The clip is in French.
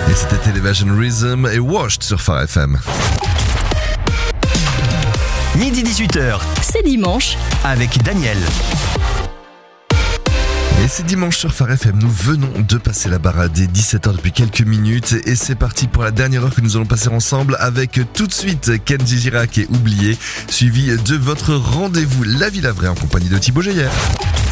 Et c'était Television Rhythm et Washed sur Phare FM. Midi 18h, C'est dimanche. avec Daniel. Et c'est dimanche sur Phare FM, nous venons de passer la barre des 17h depuis quelques minutes et c'est parti pour la dernière heure que nous allons passer ensemble avec tout de suite Kenji Girac et Oublié, suivi de votre rendez-vous La Vie la Vraie en compagnie de Thibaut Geyer.